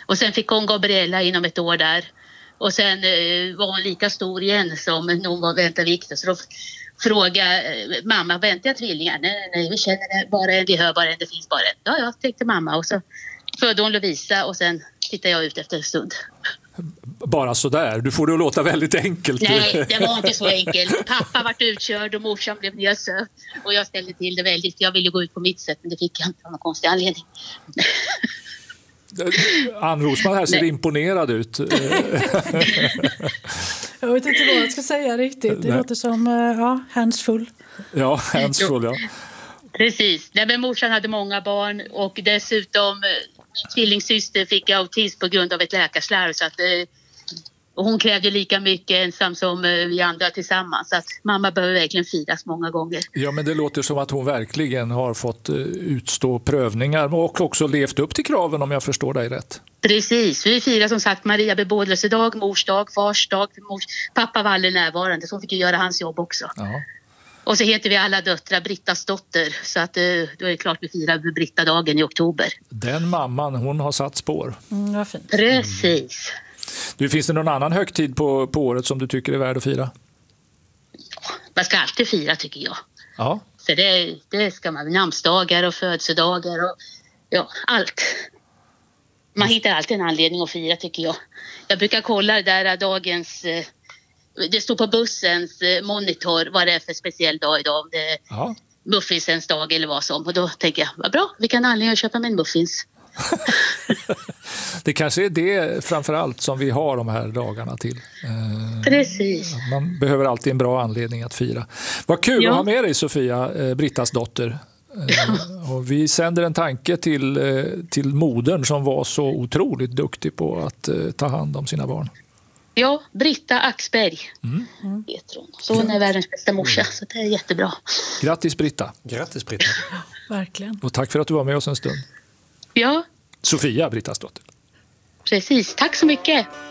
Och sen fick hon Gabriella inom ett år där. Och sen var hon lika stor igen som när hon var väntade Victor. Så då frågade mamma, väntar jag tvillingar? Nej, vi känner bara en, vi hör bara en, det finns bara en. Ja, tänkte mamma. Och så födde hon Lovisa och sen tittade jag ut efter en stund. Bara så där. Du får det att låta väldigt enkelt. Nej, det var inte så enkelt. Pappa var utkörd och morsan blev nedsövd. Och jag ställde till det väldigt. Jag ville gå ut på mitt sätt, men det fick jag inte av någon konstig anledning. Ann Rosman här ser imponerad ut. Jag vet inte vad jag ska säga riktigt. Det låter som handsfull. Ja, handsfull, ja. Precis. Nej, men morsan hade många barn och dessutom min tvillingsyster fick autism på grund av ett läkarslarv så att hon krävde lika mycket ensam som vi andra tillsammans. Så att mamma behöver verkligen firas många gånger. Ja, men det låter som att hon verkligen har fått utstå prövningar och också levt upp till kraven om jag förstår dig rätt. Precis. Vi firar som sagt Maria bebådelsedag, mors dag, fars dag. Pappa var aldrig närvarande så hon fick ju göra hans jobb också. Ja. Och så heter vi alla döttrar Brittas dotter. Så att då är det klart vi firar Britta-dagen i oktober. Den mamman, hon har satt spår. Vad fint. Precis. Du, finns det någon annan högtid på året som du tycker är värd att fira? Man ska alltid fira tycker jag. Ja. Så det ska man, namnsdagar och födelsedagar och allt. Man hittar alltid en anledning att fira tycker jag. Jag brukar kolla där dagens... Det står på bussens monitor vad det är för speciell dag idag. Om det är muffinsens dag eller vad som. Och då tänker jag, vad bra, vi kan anledning att köpa med en muffins. Det kanske är det framförallt som vi har de här dagarna till. Precis. Man behöver alltid en bra anledning att fira. Vad kul att ha med dig Sofia, Brittas dotter. Och vi sänder en tanke till modern som var så otroligt duktig på att ta hand om sina barn. Ja, Britta Axberg heter hon. Så hon är världens bästa morsa, så det är jättebra. Grattis Britta. Grattis Britta. Verkligen. Och tack för att du var med oss en stund. Ja. Sofia, Brittas dotter. Precis, tack så mycket.